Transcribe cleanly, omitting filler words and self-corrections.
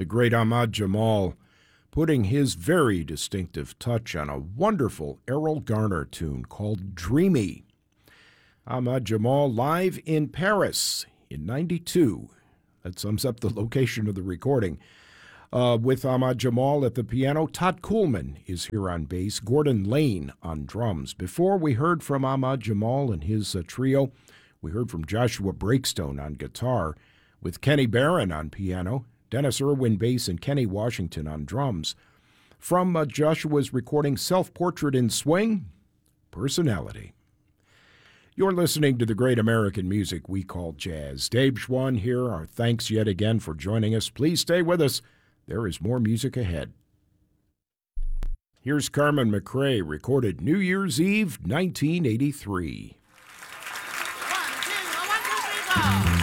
the great Ahmad Jamal, putting his very distinctive touch on a wonderful Errol Garner tune called Dreamy. Ahmad Jamal live in Paris in '92. That sums up the location of the recording. With Ahmad Jamal at the piano, Todd Coolman is here on bass, Gordon Lane on drums. Before we heard from Ahmad Jamal and his trio, we heard from Joshua Breakstone on guitar, with Kenny Barron on piano, Dennis Irwin bass, and Kenny Washington on drums. From Joshua's recording Self-Portrait in Swing, Personality. You're listening to the great American music we call jazz. Dave Schwann here. Our thanks yet again for joining us. Please stay with us. There is more music ahead. Here's Carmen McRae, recorded New Year's Eve, 1983. 1, 2, 1, 2, 3, 4.